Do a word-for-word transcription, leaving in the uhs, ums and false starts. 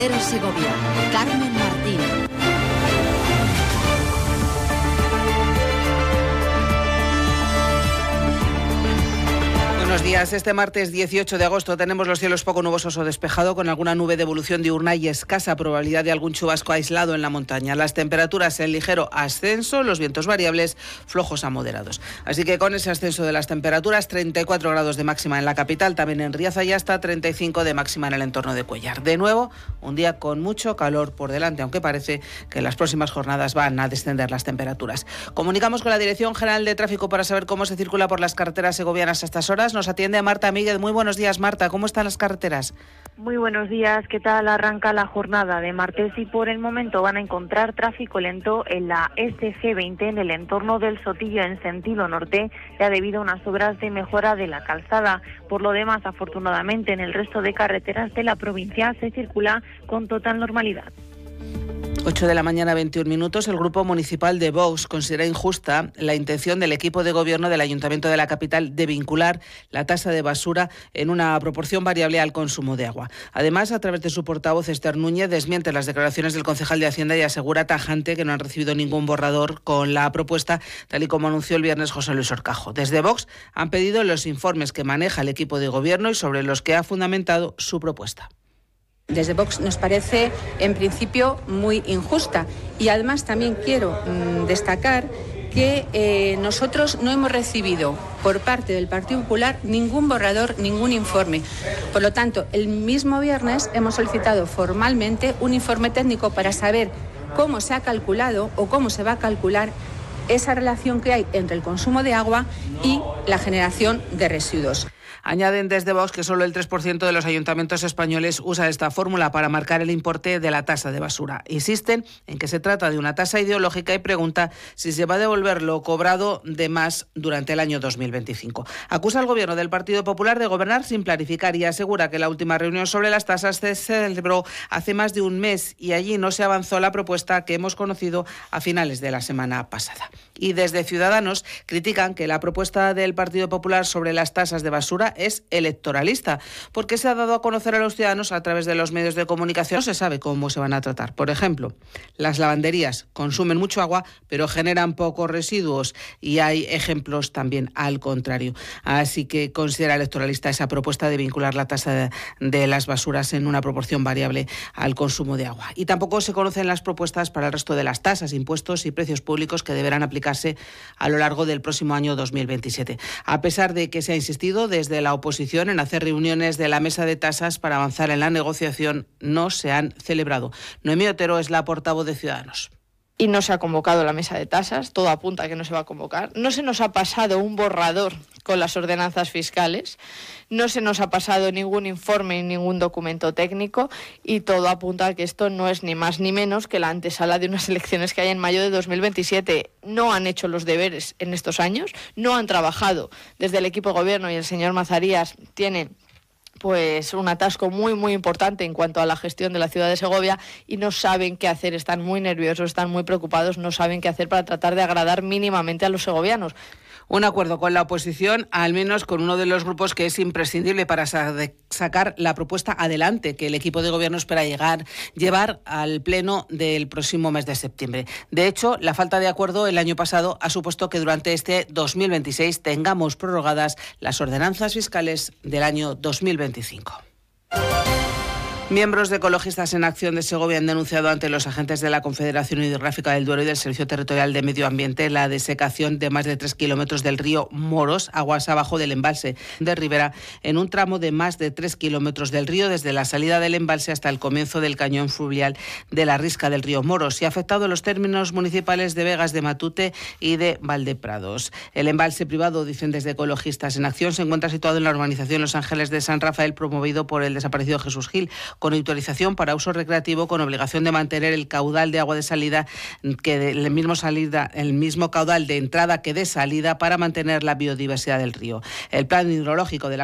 Segovia, Carmen Martín. Buenos días. Este martes dieciocho de agosto tenemos los cielos poco nubosos o despejado, con alguna nube de evolución diurna y escasa probabilidad de algún chubasco aislado en la montaña. Las temperaturas en ligero ascenso, los vientos variables flojos a moderados. Así que con ese ascenso de las temperaturas, treinta y cuatro grados de máxima en la capital, también en Riaza, y hasta treinta y cinco de máxima en el entorno de Cuéllar. De nuevo, un día con mucho calor por delante, aunque parece que en las próximas jornadas van a descender las temperaturas. Comunicamos con la Dirección General de Tráfico para saber cómo se circula por las carreteras segovianas a estas horas. Nos atiende Marta Míguez. Muy buenos días, Marta. ¿Cómo están las carreteras? Muy buenos días. ¿Qué tal arranca la jornada de martes? Y por el momento van a encontrar tráfico lento en la S C veinte en el entorno del Sotillo en sentido norte, ya debido a unas obras de mejora de la calzada. Por lo demás, afortunadamente, en el resto de carreteras de la provincia se circula con total normalidad. ocho de la mañana, veintiún minutos. El Grupo Municipal de Vox considera injusta la intención del equipo de gobierno del Ayuntamiento de la capital de vincular la tasa de basura en una proporción variable al consumo de agua. Además, a través de su portavoz, Esther Núñez, desmiente las declaraciones del concejal de Hacienda y asegura tajante que no han recibido ningún borrador con la propuesta, tal y como anunció el viernes José Luis Orcajo. Desde Vox han pedido los informes que maneja el equipo de gobierno y sobre los que ha fundamentado su propuesta. Desde Vox nos parece, en principio, muy injusta. Y además también quiero mmm, destacar que eh, nosotros no hemos recibido por parte del Partido Popular ningún borrador, ningún informe. Por lo tanto, el mismo viernes hemos solicitado formalmente un informe técnico para saber cómo se ha calculado o cómo se va a calcular esa relación que hay entre el consumo de agua y la generación de residuos. Añaden desde Vox que solo el tres por ciento de los ayuntamientos españoles usa esta fórmula para marcar el importe de la tasa de basura. Insisten en que se trata de una tasa ideológica y pregunta si se va a devolver lo cobrado de más durante el año dos mil veinticinco. Acusa al gobierno del Partido Popular de gobernar sin planificar y asegura que la última reunión sobre las tasas se celebró hace más de un mes y allí no se avanzó la propuesta que hemos conocido a finales de la semana pasada. Y desde Ciudadanos critican que la propuesta del Partido Popular sobre las tasas de basura es electoralista, porque se ha dado a conocer a los ciudadanos a través de los medios de comunicación. No se sabe cómo se van a tratar. Por ejemplo, las lavanderías consumen mucho agua, pero generan pocos residuos, y hay ejemplos también al contrario. Así que considera electoralista esa propuesta de vincular la tasa de, de las basuras en una proporción variable al consumo de agua. Y tampoco se conocen las propuestas para el resto de las tasas, impuestos y precios públicos que deberán aplicarse a lo largo del próximo año dos mil veintisiete. A pesar de que se ha insistido desde la oposición en hacer reuniones de la mesa de tasas para avanzar en la negociación, no se han celebrado. Noemí Otero es la portavoz de Ciudadanos. Y no se ha convocado la mesa de tasas, todo apunta a que no se va a convocar. No se nos ha pasado un borrador con las ordenanzas fiscales, no se nos ha pasado ningún informe ni ningún documento técnico, y todo apunta a que esto no es ni más ni menos que la antesala de unas elecciones que hay en mayo de dos mil veintisiete. No han hecho los deberes en estos años, no han trabajado desde el equipo de gobierno, y el señor Mazarías tiene pues un atasco muy muy importante en cuanto a la gestión de la ciudad de Segovia, y no saben qué hacer, están muy nerviosos, están muy preocupados, no saben qué hacer para tratar de agradar mínimamente a los segovianos. Un acuerdo con la oposición, al menos con uno de los grupos que es imprescindible para sa- sacar la propuesta adelante, que el equipo de gobierno espera llegar, llevar al pleno del próximo mes de septiembre. De hecho, la falta de acuerdo el año pasado ha supuesto que durante este dos mil veintiséis tengamos prorrogadas las ordenanzas fiscales del año dos mil veinticinco. Miembros de Ecologistas en Acción de Segovia han denunciado ante los agentes de la Confederación Hidrográfica del Duero y del Servicio Territorial de Medio Ambiente la desecación de más de tres kilómetros del río Moros, aguas abajo del embalse de Ribera, en un tramo de más de tres kilómetros del río, desde la salida del embalse hasta el comienzo del cañón fluvial de la risca del río Moros, y ha afectado los términos municipales de Vegas de Matute y de Valdeprados. El embalse privado, dicen desde Ecologistas en Acción, se encuentra situado en la urbanización Los Ángeles de San Rafael, promovido por el desaparecido Jesús Gil, con autorización para uso recreativo, con obligación de mantener el caudal de agua de salida, que el mismo salida, el mismo caudal de entrada que de salida, para mantener la biodiversidad del río. El plan hidrológico de la